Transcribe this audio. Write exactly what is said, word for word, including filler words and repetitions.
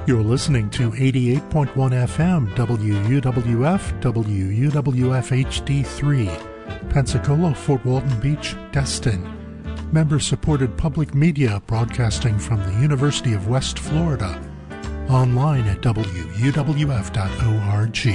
You're listening to eighty-eight point one F M W U W F W U W F H D three, Pensacola, Fort Walton Beach, Destin. Member-supported public media broadcasting from the University of West Florida. Online at W U W F dot org.